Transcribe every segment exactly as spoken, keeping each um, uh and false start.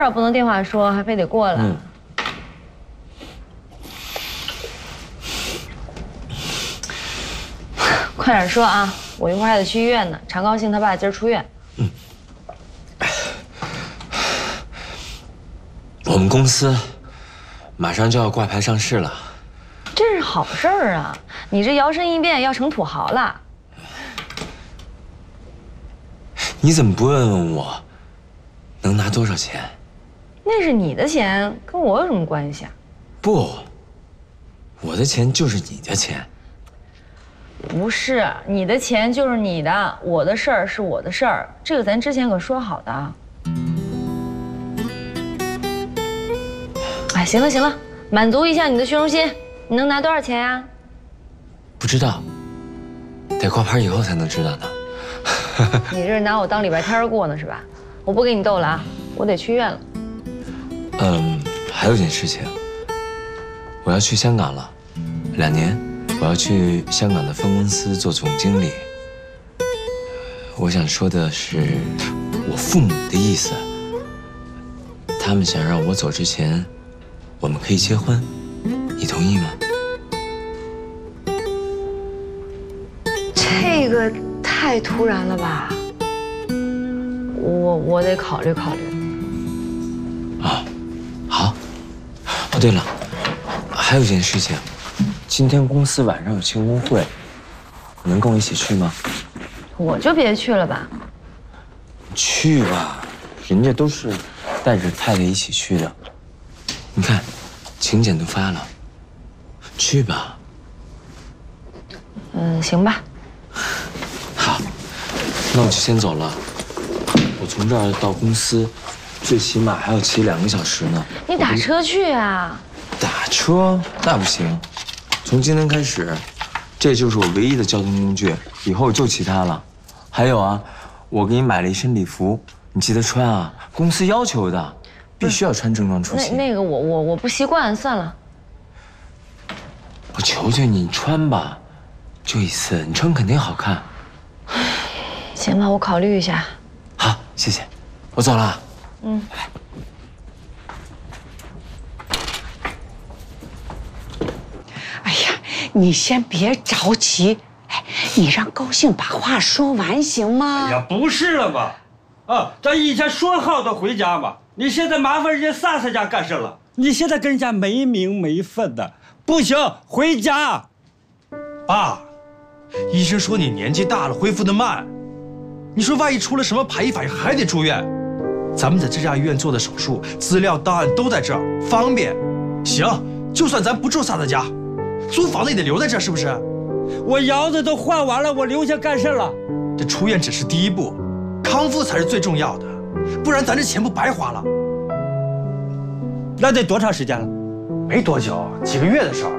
不能电话说，还非得过来。嗯。快点说啊！我一会儿还得去医院呢。常高兴他爸今儿出院。嗯。 我们公司马上就要挂牌上市了。 这是好事儿啊！你这摇身一变要成土豪了。 你怎么不问问我，能拿多少钱？ 那是你的钱，跟我有什么关系啊？ 不，我的钱就是你的钱。 不是，你的钱就是你的，我的事儿是我的事儿，这个咱之前可说好的。哎，行了行了，满足一下你的虚荣心，你能拿多少钱呀？ 不知道，得挂牌以后才能知道呢。 你这是拿我当礼拜天过呢是吧？我不跟你逗了啊，我得去医院了。 嗯，还有件事情，我要去香港了，两年，我要去香港的分公司做总经理。我想说的是，我父母的意思，他们想让我走之前，我们可以结婚，你同意吗？ 这个太突然了吧，我我得考虑考虑。 啊。 好，哦对了，还有一件事情，今天公司晚上有庆功会，你能跟我一起去吗？ 我就别去了吧。 去吧，人家都是带着太太一起去的。你看，请柬都发了，去吧。 嗯，行吧。 好，那我就先走了。我从这儿到公司。 最起码还要骑两个小时呢。 你打车去啊？ 打车那不行，从今天开始，这就是我唯一的交通工具，以后就骑它了。还有啊，我给你买了一身礼服，你记得穿啊，公司要求的，必须要穿正装出席。 那那个我我我不习惯，算了。 我求求你，你穿吧，就一次，你穿肯定好看。 行吧，我考虑一下。 好，谢谢，我走了。 嗯， 哎呀，你先别着急，哎，你让高兴把话说完行吗？ 哎呀，不是了嘛，啊，咱以前说好的回家嘛，你现在麻烦人家萨萨家干什了？你现在跟人家没名没分的，不行，回家。 爸，医生说你年纪大了，恢复得慢，你说万一出了什么排异反应，还得住院。 咱们在这家医院做的手术，资料档案都在这儿，方便。行，就算咱不住萨萨家，租房子也得留在这儿，是不是？ 我腰子都换完了，我留下干什了？ 这出院只是第一步，康复才是最重要的，不然咱这钱不白花了。 那得多长时间了？ 没多久，几个月的事儿。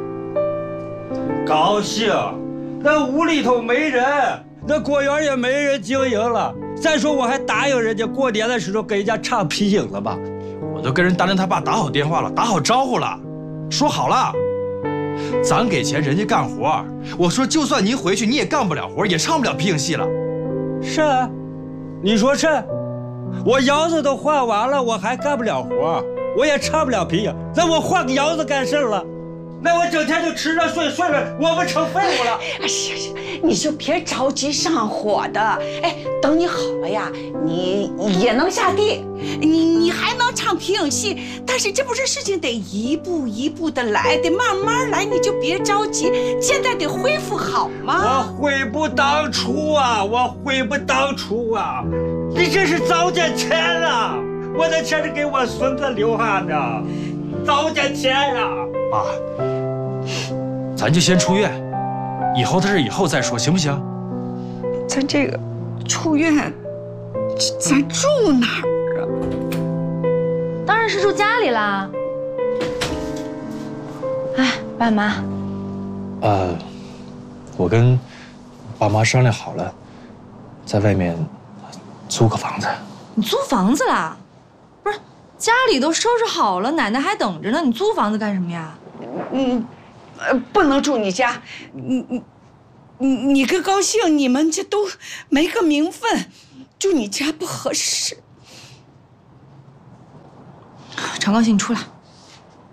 高兴，那屋里头没人，那果园也没人经营了。 再说，我还答应人家过年的时候给人家唱皮影了吧？ 我都跟人当着他爸打好电话了，打好招呼了，说好了，咱给钱，人家干活。我说，就算您回去，你也干不了活，也唱不了皮影戏了。 是，你说是？我腰子都换完了，我还干不了活，我也唱不了皮影，那我换个腰子干事了？ 那我整天就吃着睡，睡着，我不成废物了。 哎，行行，你就别着急上火的。哎，等你好了呀，你也能下地，你你还能唱皮影戏。但是这不是事情得一步一步的来，得慢慢来，你就别着急。现在得恢复好嘛。 我悔不当初啊！我悔不当初啊！你这是糟践钱啊！我的钱是给我孙子留下的，糟践钱呀！ 爸。 咱就先出院，以后的事以后再说，行不行？ 咱这个出院，咱住哪儿啊？ 当然是住家里啦。哎，爸妈。 呃，我跟爸妈商量好了，在外面租个房子。 你租房子啦？不是，家里都收拾好了，奶奶还等着呢，你租房子干什么呀？ 嗯。 呃，不能住你家，你你你你跟高兴，你们这都没个名分，住你家不合适。 常高兴，你出来。